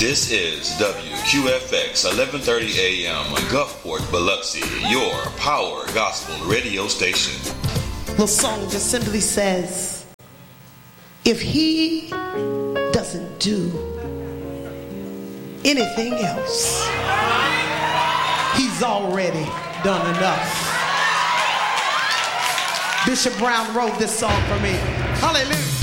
This is WQFX 1130 AM Gulfport, Biloxi, your power gospel radio station. The song just simply says, if he doesn't do anything else, he's already done enough. Bishop Brown wrote this song for me. Hallelujah.